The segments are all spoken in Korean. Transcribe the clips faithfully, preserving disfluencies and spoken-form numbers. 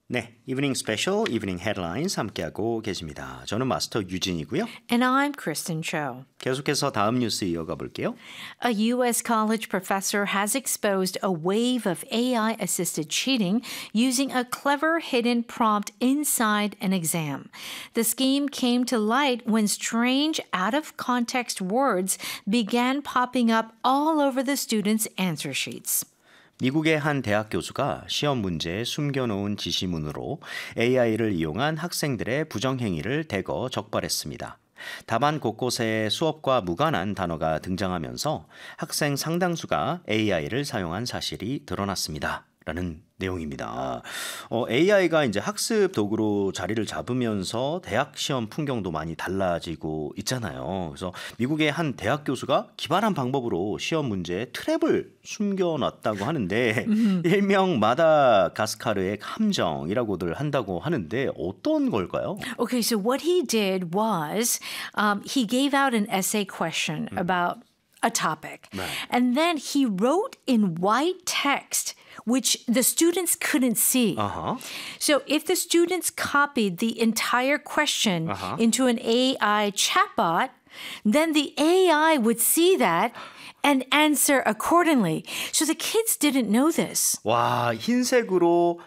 네, 이브닝 스페셜, 이브닝 헤드라인스 함께하고 계십니다. 저는 마스터 유진이고요. And I'm Kristen Cho. 계속해서 다음 뉴스 이어가 볼게요. A U S college professor has exposed a wave of A I-assisted cheating using a clever hidden prompt inside an exam. The scheme came to light when strange, out-of-context words began popping up all over the students' answer sheets. 미국의 한 대학 교수가 시험 문제에 숨겨놓은 지시문으로 에이아이를 이용한 학생들의 부정행위를 대거 적발했습니다. 답안 곳곳에 수업과 무관한 단어가 등장하면서 학생 상당수가 에이아이를 사용한 사실이 드러났습니다. 라는 내용입니다. 어, 에이아이가 이제 학습 도구로 자리를 잡으면서 대학 시험 풍경도 많이 달라지고 있잖아요. 그래서 미국의 한 대학 교수가 기발한 방법으로 시험 문제에 트랩을 숨겨놨다고 하는데 일명 마다가스카르의 함정이라고들 한다고 하는데 어떤 걸까요? Okay, so what he did was um, he gave out an essay question mm. about a topic. Right. And then he wrote in white text which the students couldn't see. Uh-huh. So if the students copied the entire question uh-huh. into an A I chatbot, then the A I would see that and answer accordingly. So the kids didn't know this. 와, 흰색으로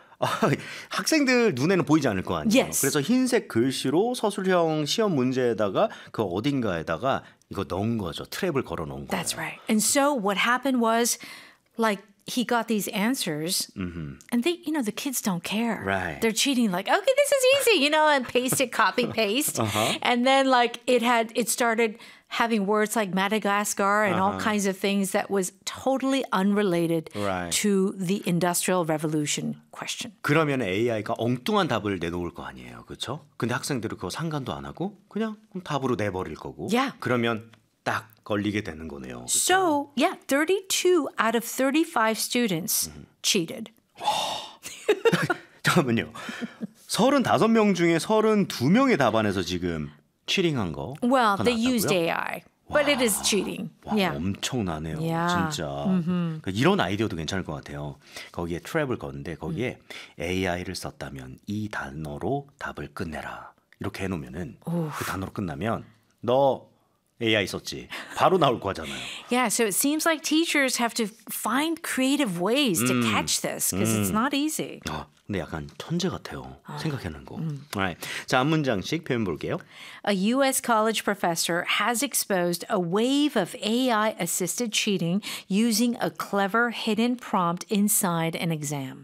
학생들 눈에는 보이지 않을 거 아니에요. Yes. 그래서 흰색 글씨로 서술형 시험 문제에다가 그 어딘가에다가 이거 넣은 거죠. 트랩을 걸어 놓은 거예요. That's right. And so what happened was like he got these answers mm-hmm. and they, you know, the kids don't care. Right. They're cheating like, okay, this is easy, you know, and paste it, copy, paste. uh-huh. And then like it had, it started having words like Madagascar and uh-huh. all kinds of things that was totally unrelated right. to the Industrial Revolution question. 그러면 에이아이가 엉뚱한 답을 내놓을 거 아니에요. 그렇죠? 근데 학생들은 그거 상관도 안 하고 그냥 답으로 내버릴 거고. Yeah. 그러면 딱 걸리게 되는 거네요. 그렇죠? So, yeah, thirty-two out of thirty-five students mm-hmm. cheated. 잠깐만요. 서른다섯 명 중에 서른두 명의 답안에서 지금 치팅한 거. Well, they 나왔다고요? used A I, but it is cheating. 와, yeah. 엄청나네요. Yeah. 진짜. Mm-hmm. 그러니까 이런 아이디어도 괜찮을 것 같아요. 거기에 트랩을 거는데 거기에 음. 에이아이를 썼다면 이 단어로 답을 끝내라. 이렇게 해놓으면은 오. 그 단어로 끝나면 너 에이아이 썼지. 바로 나올 거잖아요. Yeah, so it seems like teachers have to find creative ways to 음. catch this because 음. it's not easy. 아, 근데 약간 천재 같아요. 아. 생각해낸 거. 음. Alright. 자, 한 문장씩 표현 볼게요. A U S college professor has exposed a wave of A I-assisted cheating using a clever hidden prompt inside an exam.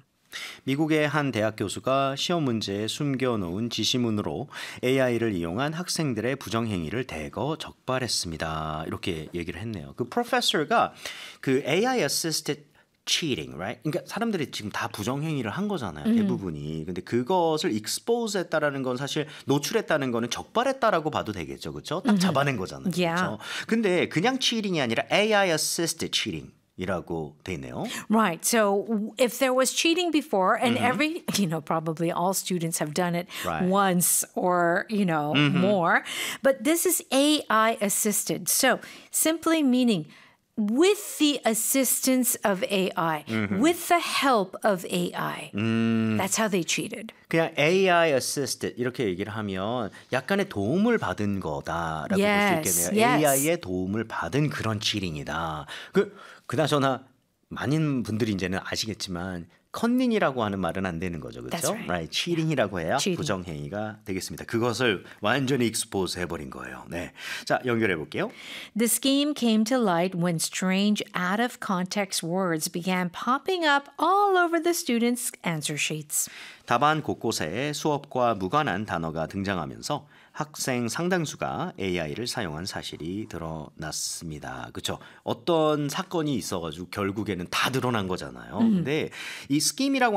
미국의 한 대학 교수가 시험 문제에 숨겨놓은 지시문으로 에이아이를 이용한 학생들의 부정행위를 대거 적발했습니다. 이렇게 얘기를 했네요. 그 프로페서가 그 에이아이 assisted cheating, right? 그러니까 사람들이 지금 다 부정행위를 한 거잖아요. 음. 대부분이. 근데 그것을 expose 했다라는 건 사실 노출했다는 거는 적발했다라고 봐도 되겠죠. 그렇죠? 딱 잡아낸 거잖아요. Yeah. 그렇죠? 근데 그냥 cheating이 아니라 에이아이 assisted cheating. 이라고 돼 있네요. Right. So if there was cheating before, and mm-hmm. every, you know, probably all students have done it right. once or, you know, mm-hmm. more. But this is A I assisted. So simply meaning with the assistance of A I, mm-hmm. with the help of A I. 음. That's how they cheated. 그냥 에이아이 assisted 이렇게 얘기를 하면 약간의 도움을 받은 거다라고 yes, 볼 수 있겠네요. yes. 에이아이의 도움을 받은 그런 치팅이다. 그 그나저나 많은 분들이 이제는 아시겠지만 컨닝이라고 하는 말은 안 되는 거죠. 그렇죠? right. right. 치팅이라고 해야 cheating. 부정행위가 되겠습니다. 그것을 완전히 expose 해버린 거예요. 네, 자 연결해 볼게요. The scheme came to light when strange, out-of-context words began popping up all over the students' answer sheets. 답안 곳곳에 수업과 무관한 단어가 등장하면서 학생 상당수가 에이아이를 사용한 사실이 드러났습니다. 그렇죠? 어떤 사건이 있어가지고 결국에는 다 드러난 거잖아요. 음. 근데 이 스킴이라고